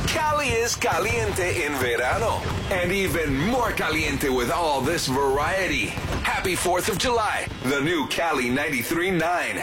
Cali is caliente in verano. And even more caliente with all this variety. Happy 4th of July. The new Cali 93.9.